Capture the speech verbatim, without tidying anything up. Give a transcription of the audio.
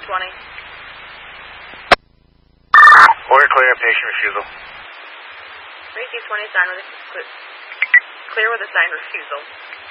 twenty. We're clear, patient refusal. three C twenty, sign with a, clear with a signed refusal.